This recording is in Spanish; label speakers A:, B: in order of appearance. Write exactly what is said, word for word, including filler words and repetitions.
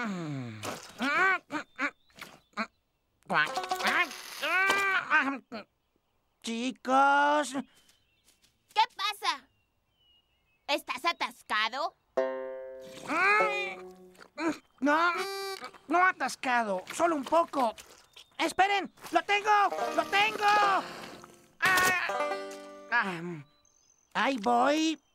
A: Chicos.
B: ¿Qué pasa? ¿Estás atascado?
A: No, no atascado, solo un poco. ¡Esperen! ¡Lo tengo! ¡Lo tengo! Ah, ah, ahí voy.